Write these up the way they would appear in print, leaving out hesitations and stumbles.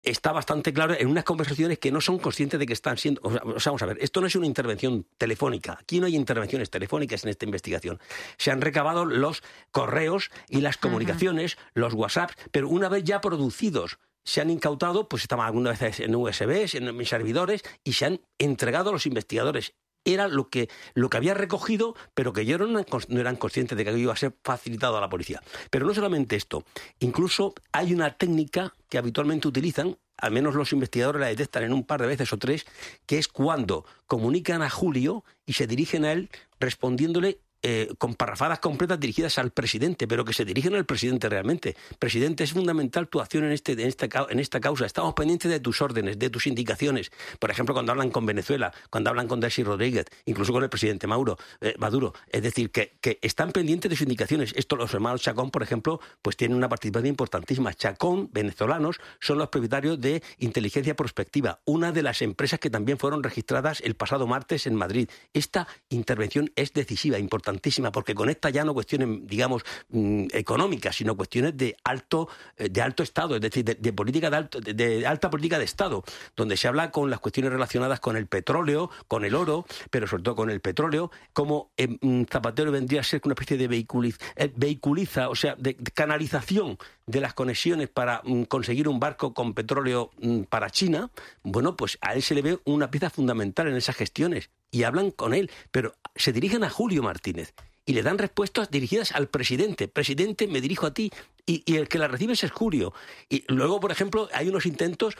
está bastante claro en unas conversaciones que no son conscientes de que están siendo... O sea, vamos a ver, esto no es una intervención telefónica. Aquí no hay intervenciones telefónicas en esta investigación. Se han recabado los correos y las comunicaciones, los WhatsApps, pero una vez ya producidos, se han incautado, pues estaban algunas veces en USBs, en mis servidores, y se han entregado a los investigadores. Era lo que había recogido, pero que ellos no eran conscientes de que iba a ser facilitado a la policía. Pero no solamente esto, incluso hay una técnica que habitualmente utilizan, al menos los investigadores la detectan en un par de veces o tres, que es cuando comunican a Julio y se dirigen a él respondiéndole con parrafadas completas dirigidas al presidente, pero que se dirigen al presidente realmente. Presidente, es fundamental tu acción en esta causa. Estamos pendientes de tus órdenes, de tus indicaciones. Por ejemplo, cuando hablan con Venezuela, cuando hablan con Delcy Rodríguez, incluso con el presidente Maduro. Es decir, que están pendientes de sus indicaciones. Esto, los hermanos Chacón, por ejemplo, pues tienen una participación importantísima. Chacón, venezolanos, son los propietarios de Inteligencia Prospectiva, una de las empresas que también fueron registradas el pasado martes en Madrid. Esta intervención es decisiva, importantísima, porque conecta ya no cuestiones, digamos, económicas, sino cuestiones de alto Estado, es decir, de política de alta política de Estado, donde se habla con las cuestiones relacionadas con el petróleo, con el oro, pero sobre todo con el petróleo, como Zapatero vendría a ser una especie de vehiculiza, o sea, de canalización de las conexiones para conseguir un barco con petróleo para China. Bueno, pues a él se le ve una pieza fundamental en esas gestiones y hablan con él, pero se dirigen a Julio Martínez y le dan respuestas dirigidas al presidente. Presidente, me dirijo a ti, y el que la recibe es Julio. Y luego, por ejemplo, hay unos intentos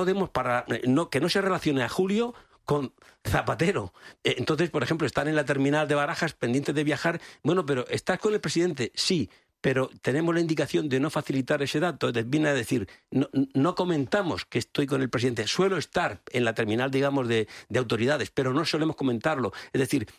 que no se relacione a Julio con Zapatero. Entonces, por ejemplo, están en la terminal de Barajas pendientes de viajar. Bueno, pero ¿estás con el presidente? Sí, pero tenemos la indicación de no facilitar ese dato. Viene a decir, no comentamos que estoy con el presidente. Suelo estar en la terminal, digamos, de autoridades, pero no solemos comentarlo. Es decir,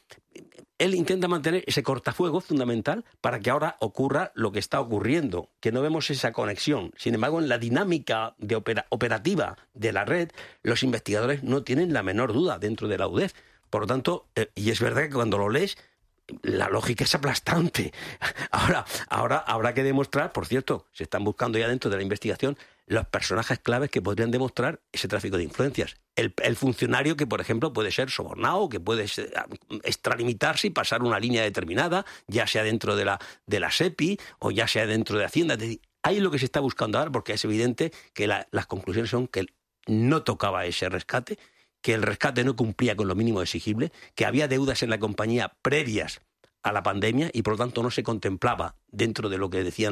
él intenta mantener ese cortafuego fundamental para que ahora ocurra lo que está ocurriendo, que no vemos esa conexión. Sin embargo, en la dinámica operativa de la red, los investigadores no tienen la menor duda dentro de la UDEF. Por lo tanto, y es verdad que cuando lo lees, la lógica es aplastante. Ahora habrá que demostrar, por cierto, se están buscando ya dentro de la investigación los personajes claves que podrían demostrar ese tráfico de influencias. El funcionario que, por ejemplo, puede ser sobornado, que puede extralimitarse y pasar una línea determinada, ya sea dentro de la SEPI o ya sea dentro de Hacienda. Es decir, ahí es lo que se está buscando ahora, porque es evidente que las conclusiones son que no tocaba ese rescate, que el rescate no cumplía con lo mínimo exigible, que había deudas en la compañía previas a la pandemia y por lo tanto no se contemplaba dentro de lo que decía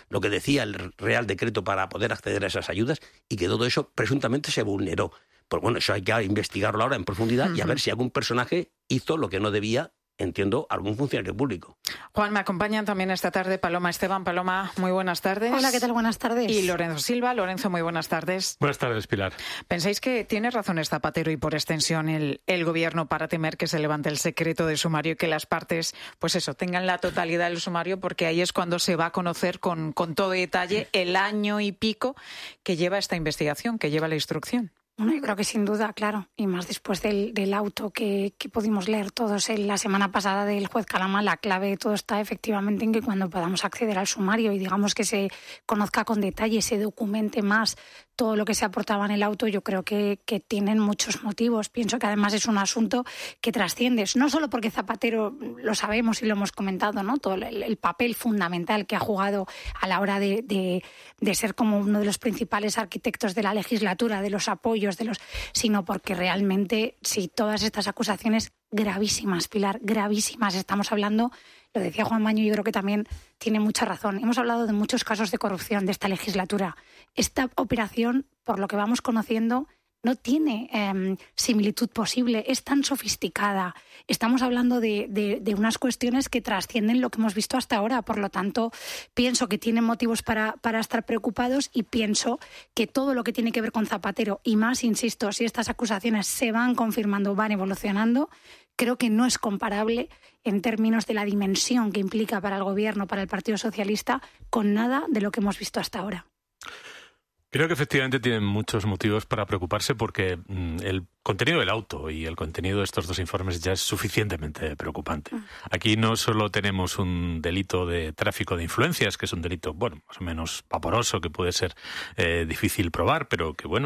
el Real Decreto para poder acceder a esas ayudas, y que todo eso presuntamente se vulneró. Pues bueno, eso hay que investigarlo ahora en profundidad y a ver si algún personaje hizo lo que no debía, entiendo, algún funcionario público. Juan, me acompañan también esta tarde Paloma Esteban. Paloma, muy buenas tardes. Hola, ¿qué tal? Buenas tardes. Y Lorenzo Silva. Lorenzo, muy buenas tardes. Buenas tardes, Pilar. ¿Pensáis que tiene razones Zapatero y por extensión el Gobierno para temer que se levante el secreto de sumario y que las partes, pues eso, tengan la totalidad del sumario? Porque ahí es cuando se va a conocer con todo detalle el año y pico que lleva esta investigación, que lleva la instrucción. Bueno, yo creo que sin duda, claro, y más después del auto que pudimos leer todos la semana pasada del juez Calama, la clave de todo está efectivamente en que cuando podamos acceder al sumario y digamos que se conozca con detalle, se documente más todo lo que se aportaba en el auto, yo creo que tienen muchos motivos. Pienso que además es un asunto que trasciende, no solo porque Zapatero, lo sabemos y lo hemos comentado, ¿no? Todo el papel fundamental que ha jugado a la hora de ser como uno de los principales arquitectos de la legislatura, de los apoyos, sino porque realmente, si todas estas acusaciones gravísimas, Pilar, gravísimas, estamos hablando, lo decía Juan Maño, yo creo que también tiene mucha razón. Hemos hablado de muchos casos de corrupción de esta legislatura. Esta operación, por lo que vamos conociendo, no tiene similitud posible, es tan sofisticada. Estamos hablando de unas cuestiones que trascienden lo que hemos visto hasta ahora. Por lo tanto, pienso que tienen motivos para estar preocupados y pienso que todo lo que tiene que ver con Zapatero, y más, insisto, si estas acusaciones se van confirmando, van evolucionando, creo que no es comparable en términos de la dimensión que implica para el Gobierno, para el Partido Socialista, con nada de lo que hemos visto hasta ahora. Creo que efectivamente tienen muchos motivos para preocuparse porque el contenido del auto y el contenido de estos dos informes ya es suficientemente preocupante. Aquí no solo tenemos un delito de tráfico de influencias, que es un delito, bueno, más o menos vaporoso, que puede ser difícil probar, pero que, bueno,